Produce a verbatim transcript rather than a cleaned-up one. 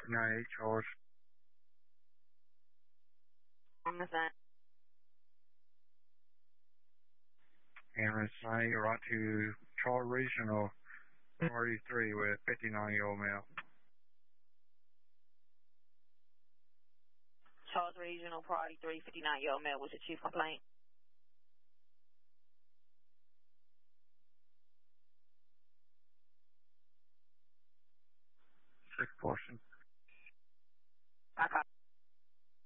nine eight Charles. On the sign. Ambulance nine, you're right to Charles Regional thirty-three with fifty-nine year old male. Charles Regional Priority three, fifty-nine year old male with your chief complaint. Six portion.